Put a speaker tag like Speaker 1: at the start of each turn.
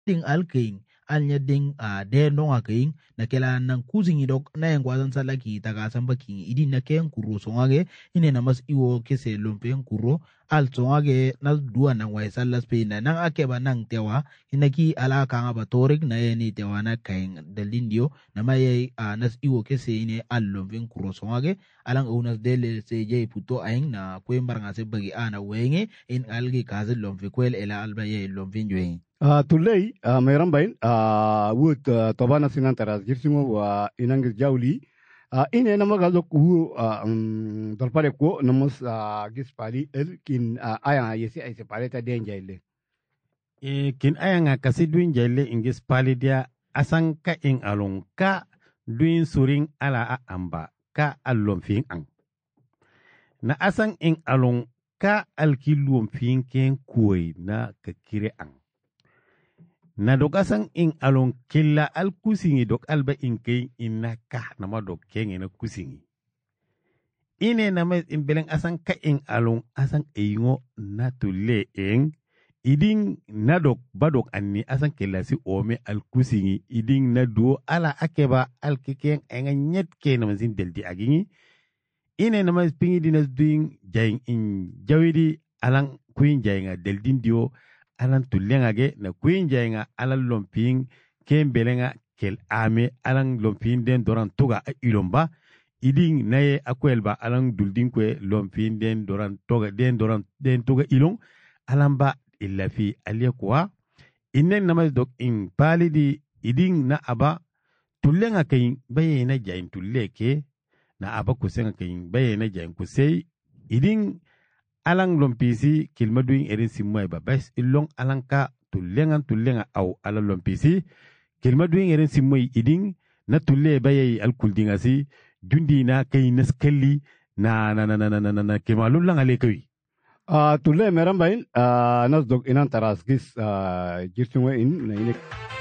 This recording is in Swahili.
Speaker 1: ding alking anya ding de no aking na kela nang kusing idok na yang kwazan salaki taga samba king idi na ken kuro songage ine na mas iwo kese lompen kuro al songage na dua nang wai salas pe na nang akeba nang tewa inaki ala kanga batorik na ni tewa na kaing delindio na may nas iwo kese ine al lompen kuro songage alang unas dele se jay puto aing na kwembar nga se bagi ana wenge in algi kaze lompe kwel ela alba ye lompen joeng.
Speaker 2: Tulay mayroon bain wood tobana sinan taras girsingo wa inang jawli ine na magalok wu dalpare ko namos gispali kin aya yesi ay separe ta den jaile
Speaker 3: kin aya nga kasi duin jaile ingis pali dia asang ka ing along ka duin suring ala a amba ka alom fin ang na asang ing along ka alkilum fin ken kuy na kakire ang na dok asang ing along killa al kusingi dok alba ing keng inna ka nama dok keng ina kusingi ine nama imbeleng asang ka ing along asang ingo na tule ing iding na dok badok anni asang killa si ome al kusingi iding na duo ala akeba al kekeng enga nyet ke nama sin deldi agingi ine nama pingi dinas doing jaing in jawidi alang kuin jainga deldin dio alan tullenga ge na kuin jainga alan lomping ken belenga kel ame alan lomping den doran toga ilomba iding naye akwelba alan duldin kwe lomping den doran toga den toga ilong alan ba illa fi aliyakwa innen namas dok in palidi iding na aba tullenga kayin baye na jain tulleke na aba kusenga kayin baye na jain kusei iding alang lompisi kilmaduing erin simway ba bes ilong alang ka tullenga au ala lompisi kilmaduing erin simway iding na tulle baye alkuldingasi jundi na kay naskelli na kemalun lang alekwi
Speaker 2: tulle meram bain nas dog inan taras gis girsungo in na inek